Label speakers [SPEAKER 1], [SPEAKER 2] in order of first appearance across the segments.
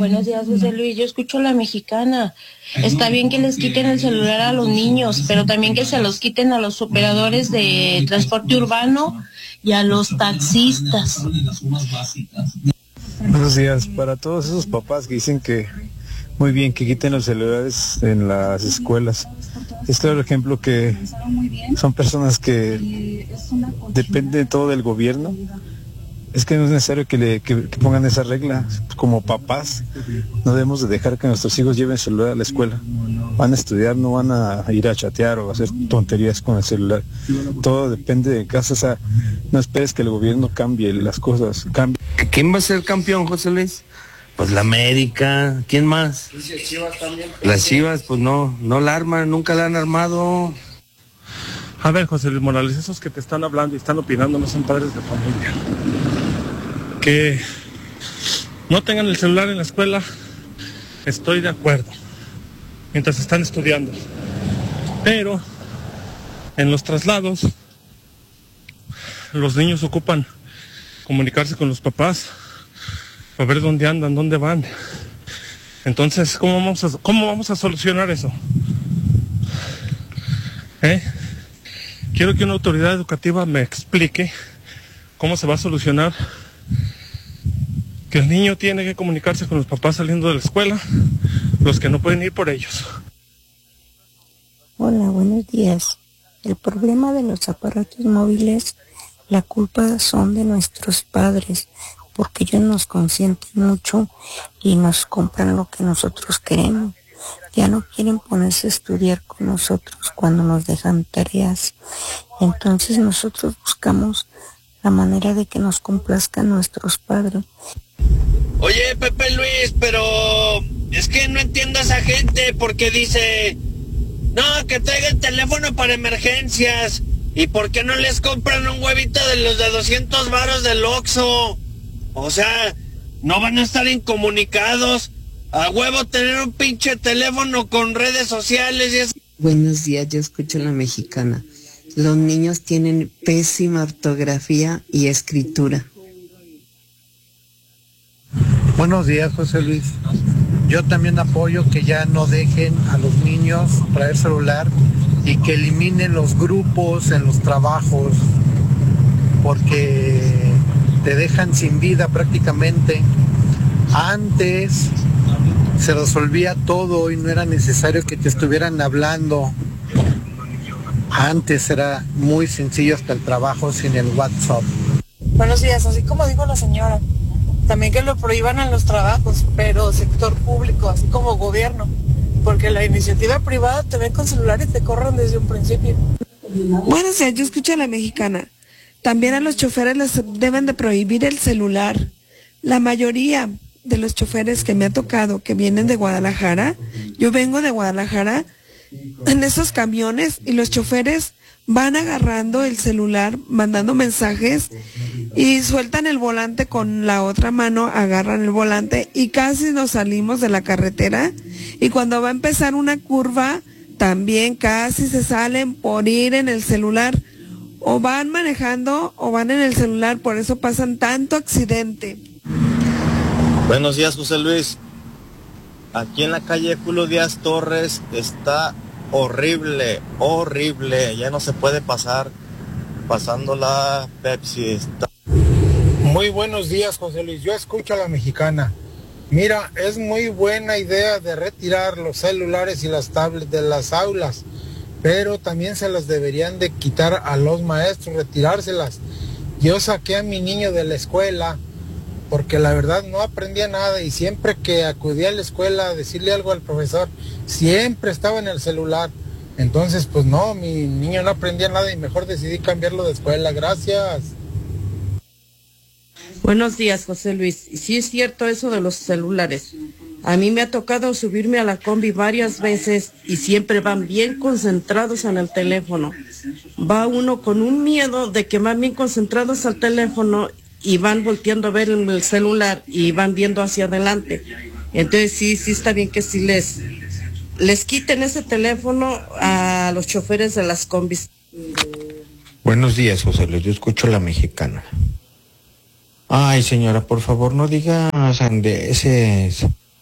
[SPEAKER 1] Buenos días, José Luis. Yo escucho La Mexicana. Está bien que les quiten el celular a los niños, pero también que se los quiten a los operadores de transporte urbano y a los taxistas.
[SPEAKER 2] Buenos días. Para todos esos papás que dicen que muy bien que quiten los celulares en las escuelas. Es claro ejemplo que son personas que dependen todo del gobierno. Es que no es necesario que pongan esa regla. Como papás no debemos de dejar que nuestros hijos lleven celular a la escuela. Van a estudiar, no van a ir a chatear o a hacer tonterías con el celular. Todo depende de casa. O sea, no esperes que el gobierno cambie las cosas.
[SPEAKER 3] ¿Quién va a ser campeón, José Luis? Pues la América. ¿Quién más? Las Chivas, pues no la arman, nunca la han armado.
[SPEAKER 4] A ver, José Luis Morales, esos que te están hablando y están opinando no son padres de familia. Que no tengan el celular en la escuela, estoy de acuerdo, mientras están estudiando. Pero en los traslados, los niños ocupan comunicarse con los papás para ver dónde andan, dónde van. Entonces, ¿cómo vamos a solucionar eso? Quiero que una autoridad educativa me explique cómo se va a solucionar que el niño tiene que comunicarse con los papás saliendo de la escuela, los que no pueden ir por ellos.
[SPEAKER 5] Hola, buenos días. El problema de los aparatos móviles, la culpa son de nuestros padres, porque ellos nos consienten mucho y nos compran lo que nosotros queremos. Ya no quieren ponerse a estudiar con nosotros cuando nos dejan tareas. Entonces nosotros buscamos la manera de que nos complazcan nuestros padres.
[SPEAKER 6] Oye, Pepe Luis, pero es que no entiendo a esa gente porque dice, no, que traiga el teléfono para emergencias. ¿Y por qué no les compran un huevito de los de 200 varos del Oxxo? O sea, no van a estar incomunicados. A huevo tener un pinche teléfono con redes sociales y eso.
[SPEAKER 7] Buenos días, yo escucho La Mexicana. Los niños tienen pésima ortografía y escritura.
[SPEAKER 8] Buenos días, José Luis. Yo también apoyo que ya no dejen a los niños traer celular y que eliminen los grupos en los trabajos, porque te dejan sin vida prácticamente. Antes se resolvía todo y no era necesario que te estuvieran hablando. Antes era muy sencillo hasta el trabajo sin el WhatsApp.
[SPEAKER 9] Buenos días, así como dijo la señora, también que lo prohíban en los trabajos, pero sector público, así como gobierno, porque la iniciativa privada te ven con celular y te corren desde un principio.
[SPEAKER 10] Buenos días, yo escucho a La Mexicana. También a los choferes les deben de prohibir el celular. La mayoría de los choferes que me ha tocado que vienen de Guadalajara, yo vengo de Guadalajara, en esos camiones, y los choferes van agarrando el celular, mandando mensajes y sueltan el volante con la otra mano, agarran el volante y casi nos salimos de la carretera, y cuando va a empezar una curva también casi se salen por ir en el celular, o van manejando o van en el celular, por eso pasan tanto accidente.
[SPEAKER 11] Buenos días, José Luis. Aquí en la calle Julio Díaz Torres está horrible, ya no se puede pasar pasando la Pepsi.
[SPEAKER 12] Muy buenos días, José Luis, yo escucho a La Mexicana. Mira, es muy buena idea de retirar los celulares y las tablets de las aulas, pero también se las deberían de quitar a los maestros, retirárselas. Yo saqué a mi niño de la escuela porque la verdad no aprendía nada, y siempre que acudía a la escuela a decirle algo al profesor, siempre estaba en el celular. Entonces, pues no, mi niño no aprendía nada y mejor decidí cambiarlo de escuela. Gracias.
[SPEAKER 13] Buenos días, José Luis. Y sí es cierto eso de los celulares. A mí me ha tocado subirme a la combi varias veces y siempre van bien concentrados en el teléfono. Va uno con un miedo de que van bien concentrados al teléfono y van volteando a ver el celular y van viendo hacia adelante. Entonces sí está bien que sí les quiten ese teléfono a los choferes de las combis.
[SPEAKER 14] Buenos días, José Luis, yo escucho La Mexicana. Ay, señora, por favor, no diga sandeces.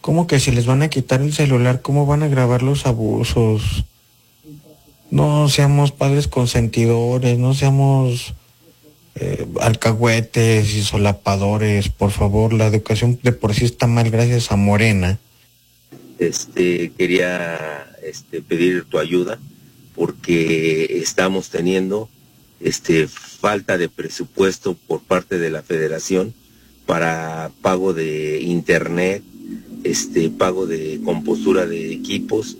[SPEAKER 14] ¿Cómo que si les van a quitar el celular, cómo van a grabar los abusos? No seamos padres consentidores, no seamos alcahuetes y solapadores, por favor. La educación de por sí está mal gracias a Morena.
[SPEAKER 3] Quería pedir tu ayuda porque estamos teniendo falta de presupuesto por parte de la Federación para pago de internet, pago de compostura de equipos,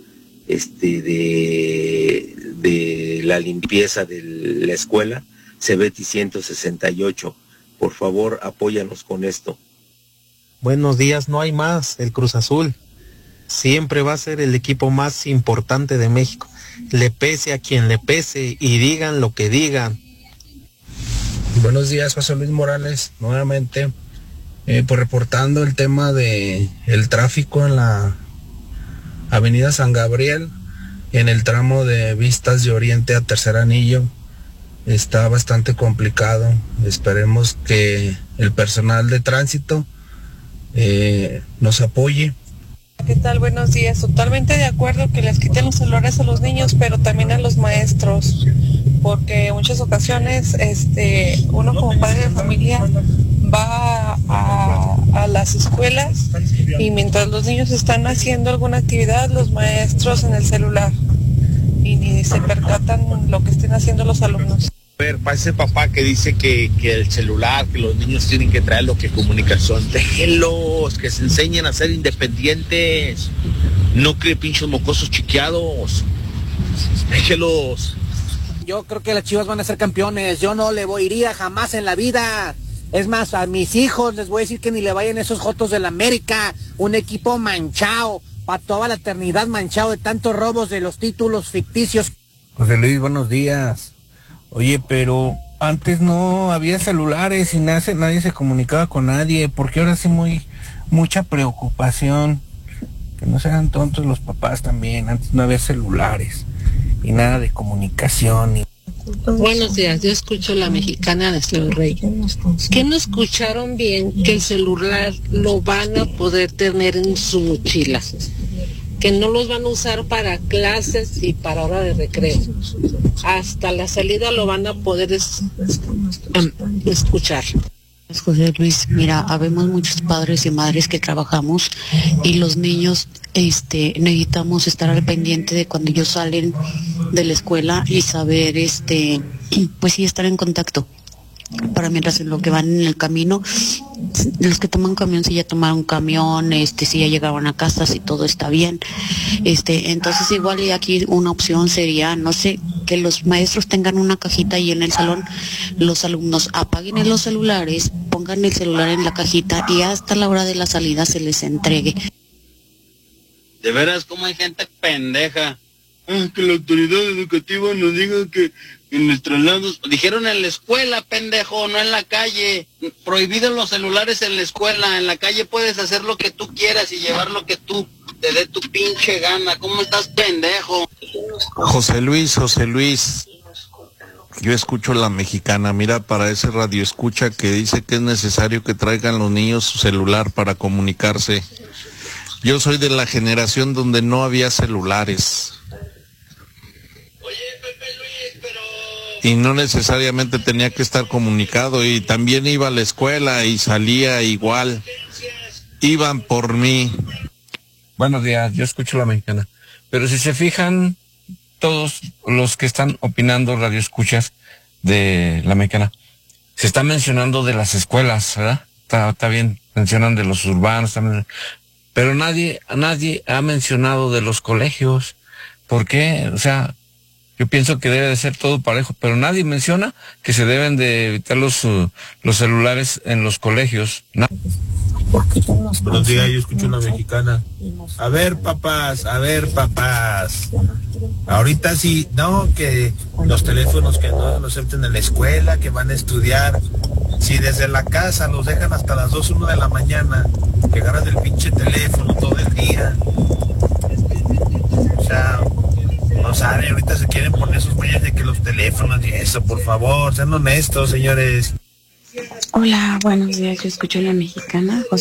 [SPEAKER 3] de la limpieza de la escuela Cebeti 168. Por favor, apóyanos con esto.
[SPEAKER 11] Buenos días, no hay más. El Cruz Azul siempre va a ser el equipo más importante de México. Le pese a quien le pese y digan lo que digan.
[SPEAKER 15] Buenos días, José Luis Morales, nuevamente, pues reportando el tema de el tráfico en la avenida San Gabriel, en el tramo de Vistas de Oriente a Tercer Anillo. Está bastante complicado. Esperemos que el personal de tránsito nos apoye.
[SPEAKER 9] ¿Qué tal? Buenos días. Totalmente de acuerdo que les quiten los celulares a los niños, pero también a los maestros, porque en muchas ocasiones uno como padre de familia va a las escuelas y mientras los niños están haciendo alguna actividad, los maestros en el celular y ni se percatan lo que estén haciendo los alumnos.
[SPEAKER 6] A ver, para ese papá que dice que el celular, que los niños tienen que traer lo que comunicación, déjenlos, que se enseñen a ser independientes, no que pinches mocosos chiqueados, déjenlos.
[SPEAKER 16] Yo creo que las Chivas van a ser campeones, yo no le iría jamás en la vida. Es más, a mis hijos les voy a decir que ni le vayan esos jotos del América, un equipo manchado, para toda la eternidad manchado de tantos robos de los títulos ficticios.
[SPEAKER 14] José Luis, buenos días. Oye, pero antes no había celulares y nadie se comunicaba con nadie, porque ahora sí mucha preocupación. Que no sean tontos los papás también, antes no había celulares y nada de comunicación.
[SPEAKER 17] Buenos días, yo escucho la mexicana de Sleo Rey. ¿Qué no escucharon bien? Que el celular lo van a poder tener en su mochila, que no los van a usar para clases y para hora de recreo. Hasta la salida lo van a poder escuchar.
[SPEAKER 18] José Luis, mira, habemos muchos padres y madres que trabajamos y los niños necesitamos estar al pendiente de cuando ellos salen de la escuela y saber pues sí estar en contacto para mientras en lo que van en el camino. Los que toman camión, si ya tomaron camión, si ya llegaron a casa, si todo está bien, entonces igual y aquí una opción sería, no sé, que los maestros tengan una cajita ahí en el salón, los alumnos apaguen los celulares, pongan el celular en la cajita y hasta la hora de la salida se les entregue.
[SPEAKER 6] De veras, como hay gente pendeja. Que la autoridad educativa nos diga que en los traslados, dijeron en la escuela, pendejo, no en la calle. Prohibidos los celulares en la escuela. En la calle puedes hacer lo que tú quieras y llevar lo que tú te dé tu pinche gana. ¿Cómo estás, pendejo?
[SPEAKER 14] José Luis, yo escucho la mexicana. Mira, para ese radio escucha que dice que es necesario que traigan los niños su celular para comunicarse. Yo soy de la generación donde no había celulares. Y no necesariamente tenía que estar comunicado, y también iba a la escuela y salía igual. Iban por mí.
[SPEAKER 19] Buenos días, yo escucho la mexicana. Pero si se fijan, todos los que están opinando radioescuchas de la mexicana, se está mencionando de las escuelas, ¿verdad? Está bien, mencionan de los urbanos también. Pero nadie ha mencionado de los colegios. ¿Por qué? O sea, yo pienso que debe de ser todo parejo, pero nadie menciona que se deben de evitar los celulares en los colegios.
[SPEAKER 20] Buenos días, yo escucho una mexicana. A ver, papás. Ahorita sí, no, que los teléfonos que no los acepten en la escuela, que van a estudiar. Si desde la casa los dejan hasta las 2, 1 de la mañana, que agarran el pinche teléfono todo el día. O sea, no saben, ahorita se quieren poner sus huellas de que los teléfonos y eso, por favor, sean honestos, señores.
[SPEAKER 21] Hola, buenos días, yo escucho la mexicana.